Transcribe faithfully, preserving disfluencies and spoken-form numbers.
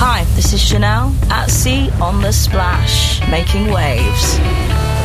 Hi, this is Chanel at Sea on the Splash, making waves.